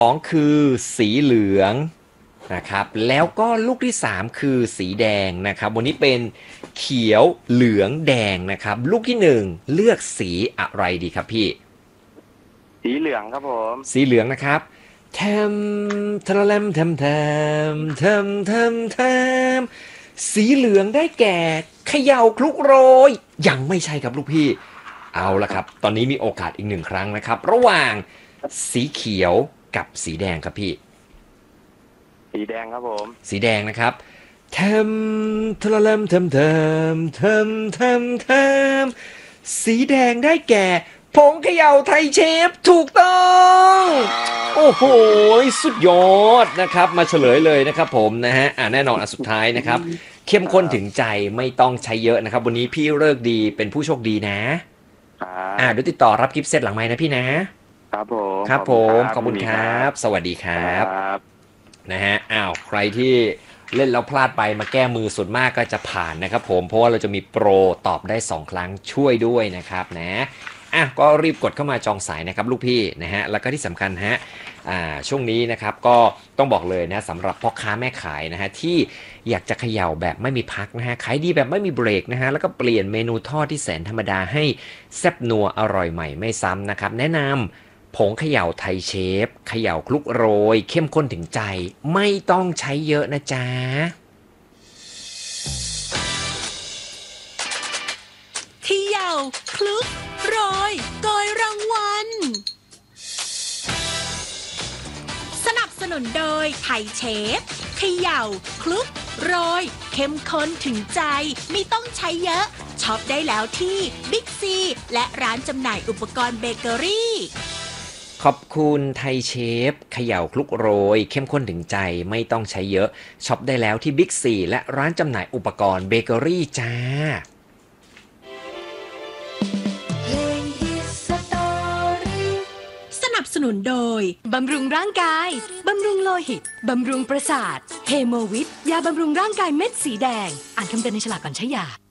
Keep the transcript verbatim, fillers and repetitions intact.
สองคือสีเหลืองนะครับแล้วก็ลูกที่สามคือสีแดงนะครับวันนี้เป็นเขียวเหลืองแดงนะครับลูกที่หนึ่งเลือกสีอะไรดีครับพี่สีเหลืองครับผมสีเหลืองนะครับแทมทะเลมแทมแทมแทมแทมแทมสีเหลืองได้แก่เขย่าคลุกโรยยังไม่ใช่ครับลูกพี่เอาละครับตอนนี้มีโอกาสอีกหนึ่งครั้งนะครับระหว่างสีเขียวกับสีแดงครับพี่สีแดงครับผมสีแดงนะครับเทมทะเลมเทมเทมเทมเทมเทมสีแดงได้แก่ผงเขย่าไทยเชฟถูกต้องโอ้โหสุดยอดนะครับมาเฉลยเลยนะครับผมนะฮะอ่าแน่นอนอันสุดท้ายนะครับเข้มข้นถึงใจไม่ต้องใช้เยอะนะครับวันนี้พี่เลิกดีเป็นผู้โชคดีนะอ่าเดี๋ยวติดต่อรับกิฟต์เซตหลังไม้นะพี่นะครับผมครับผมขอบคุณครับสวัสดีคครัรับบนะฮะอ้าวใครที่เล่นแล้วพลาดไปมาแก้มือส่วนมากก็จะผ่านนะครับผมเพราะว่าเราจะมีโปรตอบได้สองครั้งช่วยด้วยนะครับนะอ่ะก็รีบกดเข้ามาจองสายนะครับลูกพี่นะฮะแล้วก็ที่สำคัญฮะอ่าช่วงนี้นะครับก็ต้องบอกเลยนะสำหรับพ่อค้าแม่ขายนะฮะที่อยากจะเขย่าแบบไม่มีพักนะฮะขายดีแบบไม่มีเบรกนะฮะแล้วก็เปลี่ยนเมนูทอดที่แสนธรรมดาให้แซ่บนัวอร่อยใหม่ไม่ซ้ำนะครับแนะนำ ผงเขย่าไทยเชฟเขย่าคลุกโรยเข้มข้นถึงใจไม่ต้องใช้เยอะนะจ๊ะเขย่าคลุกโรยโกยรางวัลสนับสนุนโดยไทยเชฟเขย่าคลุกโรยเข้มข้นถึงใจไม่ต้องใช้เยอะช็อปได้แล้วที่บิ๊กซีและร้านจำหน่ายอุปกรณ์เบเกอรี่ขอบคุณไทยเชฟเขย่าคลุกโรยเข้มข้นถึงใจไม่ต้องใช้เยอะช็อปได้แล้วที่บิ๊กซีและร้านจำหน่ายอุปกรณ์เบเกอรี่จ้าสนับสนุนโดยบำรุงร่างกายบำรุงโลหิตบำรุงประสาทเฮโมวิทยาบำรุงร่างกายเม็ดสีแดงอ่านคำเตือนในฉลากก่อนใช้ยา